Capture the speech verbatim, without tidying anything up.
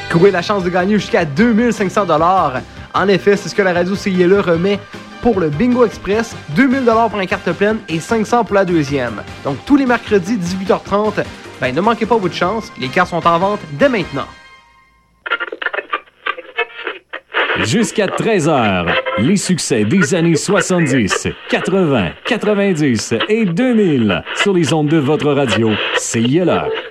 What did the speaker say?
Courez la chance de gagner jusqu'à deux mille cinq cents dollars. En effet, c'est ce que la radio C I L E remet pour le Bingo Express, deux mille dollars pour une carte pleine et cinq cents pour la deuxième. Donc tous les mercredis, dix-huit heures trente, ben ne manquez pas votre chance, les cartes sont en vente dès maintenant. Jusqu'à treize heures, les succès des années soixante-dix, quatre-vingts, quatre-vingt-dix et deux mille sur les ondes de votre radio C I L E.